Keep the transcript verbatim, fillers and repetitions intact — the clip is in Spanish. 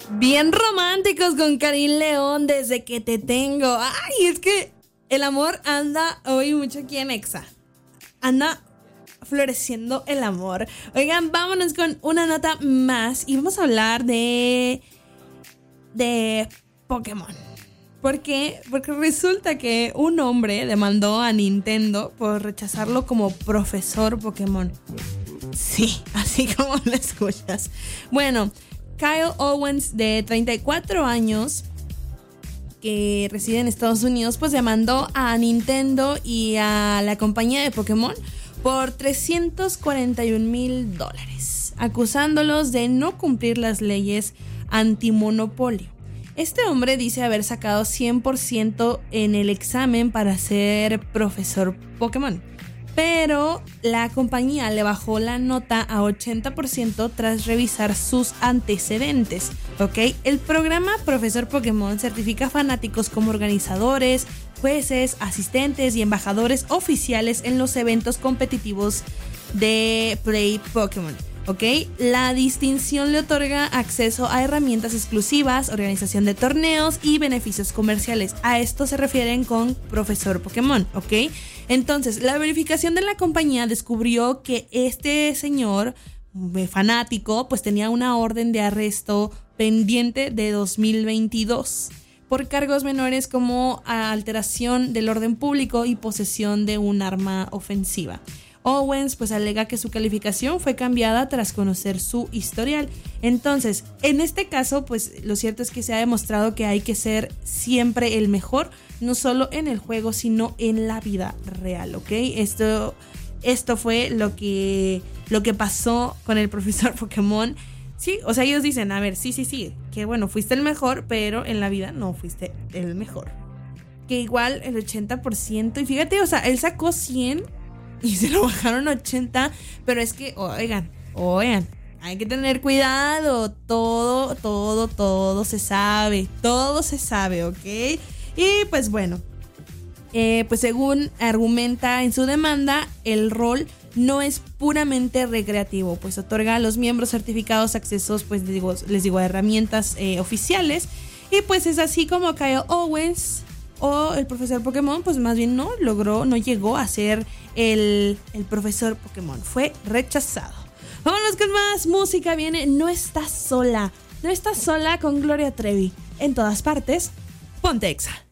Bien románticos con Karim León, Desde que te tengo. Ay, es que el amor anda hoy mucho aquí en Exa. Anda floreciendo el amor. Oigan, vámonos con una nota más y vamos a hablar de de Pokémon. ¿Por qué? Porque resulta que un hombre demandó a Nintendo por rechazarlo como profesor Pokémon. Sí, así como lo escuchas. Bueno, Kyle Owens, de treinta y cuatro años, que reside en Estados Unidos, pues demandó a Nintendo y a la compañía de Pokémon por trescientos cuarenta y un mil dólares, acusándolos de no cumplir las leyes antimonopolio. Este hombre dice haber sacado cien por ciento en el examen para ser profesor Pokémon, pero la compañía le bajó la nota a ochenta por ciento tras revisar sus antecedentes, ¿ok? El programa Profesor Pokémon certifica fanáticos como organizadores, jueces, asistentes y embajadores oficiales en los eventos competitivos de Play Pokémon, ¿ok? La distinción le otorga acceso a herramientas exclusivas, organización de torneos y beneficios comerciales. A esto se refieren con Profesor Pokémon, ¿ok? Entonces, la verificación de la compañía descubrió que este señor fanático pues tenía una orden de arresto pendiente de dos mil veintidós por cargos menores como alteración del orden público y posesión de un arma ofensiva. Owens pues alega que su calificación fue cambiada tras conocer su historial. Entonces, en este caso, pues lo cierto es que se ha demostrado que hay que ser siempre el mejor, no solo en el juego, sino en la vida real, ¿ok? Esto, esto fue lo que, lo que pasó con el profesor Pokémon. Sí, o sea, ellos dicen, a ver, sí, sí, sí, que bueno, fuiste el mejor, pero en la vida no fuiste el mejor. Que igual el ochenta por ciento, y fíjate, o sea, él sacó cien y se lo bajaron a ochenta, pero es que, oigan, oigan, hay que tener cuidado, todo, todo, todo se sabe, todo se sabe, ¿ok? Y pues bueno, eh, pues según argumenta en su demanda, el rol no es puramente recreativo, pues otorga a los miembros certificados accesos, pues les digo, les digo a herramientas eh, oficiales, y pues es así como Kyle Owens o el profesor Pokémon, pues más bien no logró, no llegó a ser el, el profesor Pokémon, fue rechazado. Vámonos con más música, viene No Estás Sola, No Estás Sola con Gloria Trevi, en todas partes, ponte Exa.